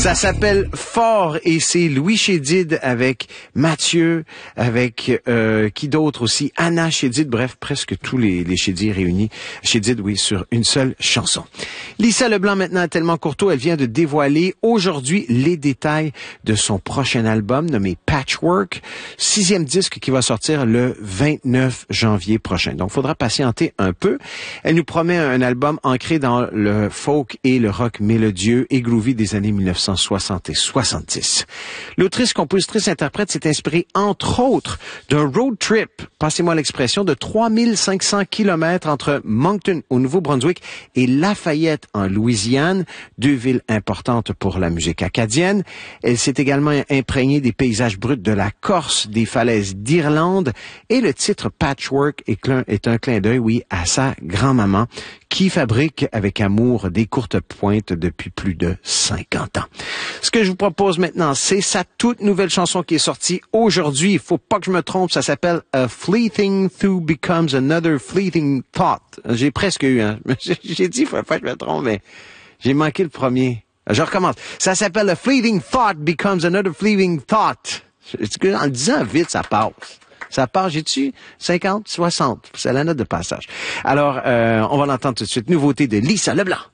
Ça s'appelle Fort et c'est Louis Chédid avec Mathieu, avec qui d'autre aussi, Anna Chédid, bref, presque tous les Chédid réunis. Chédid, oui, sur une seule chanson. Lisa Leblanc maintenant à Tellement Courteau, elle vient de dévoiler aujourd'hui les détails de son prochain album nommé Patchwork, 6e disque qui va sortir le 29 janvier prochain. Donc, faudra patienter un peu. Elle nous promet un album ancré dans le folk et le rock mélodieux et groovy des années 1960 et 70. L'autrice, compositrice, interprète s'est inspirée, entre autres, d'un road trip, passez-moi l'expression, de 3500 kilomètres entre Moncton, au Nouveau-Brunswick, et Lafayette, en Louisiane, deux villes importantes pour la musique acadienne. Elle s'est également imprégnée des paysages bruts de la Corse, des falaises d'Irlande, et le titre Patchwork est un clin d'œil, oui, à sa grand-maman, qui fabrique avec amour des courtes pointes depuis plus de 50 ans. Ce que je vous propose maintenant, c'est sa toute nouvelle chanson qui est sortie aujourd'hui. Il faut pas que je me trompe, ça s'appelle A Fleeting Thought Becomes Another Fleeting Thought. J'ai presque eu, hein. J'ai dit, il faut pas que je me trompe, mais j'ai manqué le premier. Je recommence. Ça s'appelle A Fleeting Thought Becomes Another Fleeting Thought. En le disant vite, ça passe. Ça part, j'ai-tu 50, 60? C'est la note de passage. Alors, on va l'entendre tout de suite. Nouveauté de Lisa Leblanc.